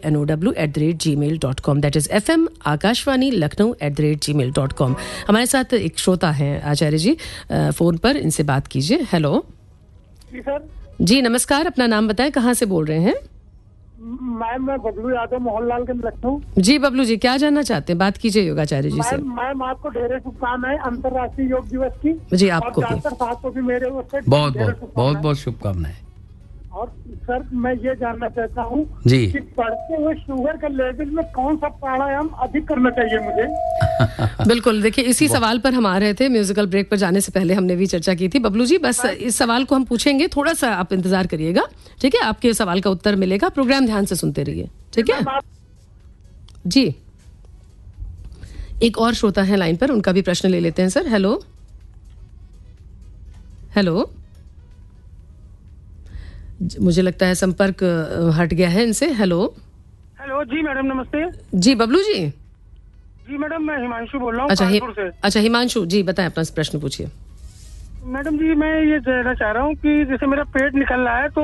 FMAKNOW@gmail.com, that is FM Akashvani Lucknow @gmail.com। हमारे साथ एक श्रोता हैं आचार्य जी फोन पर, इनसे बात कीजिए। हेलो जी सर। जी नमस्कार, अपना नाम बताएं, कहाँ से बोल रहे हैं? मैं बबलू यादव, मोहनलालगंज, लखनऊ। जी बबलू जी, क्या जानना चाहते हैं? बात कीजिए योगाचार्य जी से। मैम आपको ढेर शुभकामनाएं अंतर्राष्ट्रीय योग दिवस की। जी आपको भी डॉक्टर साहब को भी मेरे ओर से बहुत शुभकामनाएं। और सर मैं ये जानना चाहता हूँ जी कि बढ़ते हुए शुगर के लेवल में कौन सा प्राणायाम अधिक करना चाहिए मुझे? बिल्कुल, देखिए इसी सवाल पर हम आ रहे थे। म्यूजिकल ब्रेक पर जाने से पहले हमने भी चर्चा की थी। बबलू जी बस इस सवाल को हम पूछेंगे, थोड़ा सा आप इंतजार करिएगा, ठीक है? आपके सवाल का उत्तर मिलेगा, प्रोग्राम ध्यान से सुनते रहिए, ठीक है जी। एक और श्रोता है लाइन पर, उनका भी प्रश्न ले लेते हैं सर। हेलो हेलो, मुझे लगता है संपर्क हट गया है इनसे। हेलो हेलो जी मैडम, नमस्ते। जी बबलू जी। जी मैडम, मैं हिमांशु बोल रहा हूँ कानपुर से। अच्छा हिमांशु जी, बताएं अपना प्रश्न पूछिए। मैडम जी मैं ये जानना चाह रहा हूँ कि जैसे मेरा पेट निकल रहा है तो